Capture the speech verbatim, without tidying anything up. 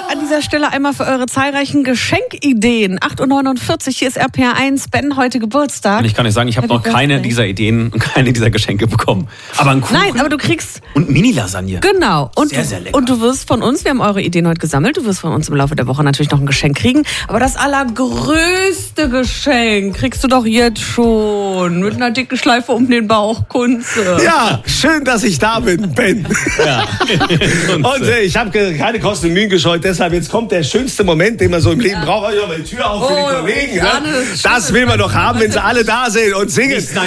an dieser Stelle einmal für eure zahlreichen Geschenkideen. acht Uhr neunundvierzig, hier ist R P R eins. Ben, heute Geburtstag. Und ich kann euch sagen, ich habe noch keine Birthday. dieser Ideen und keine dieser Geschenke bekommen. Aber ein Kuchen Nein, aber du kriegst... und Mini-Lasagne. Genau. Und, sehr, sehr lecker. und du wirst von uns, wir haben eure Ideen heute gesammelt, du wirst von uns im Laufe der Woche natürlich noch ein Geschenk kriegen. Aber das allergrößte Geschenk kriegst du doch jetzt schon. Mit einer dicken Schleife um den Bauch, Kunze. Ja, schön, dass ich da bin, Ben. Ja. Und äh, ich habe keine Kosten und Mühen gescheut, deshalb jetzt kommt der schönste Moment, den man so im Leben braucht. Ich mache die Tür auf für die Oh, Kollegen. ja, Ne? das ist Das will man doch haben, wenn sie alle da sind und singen.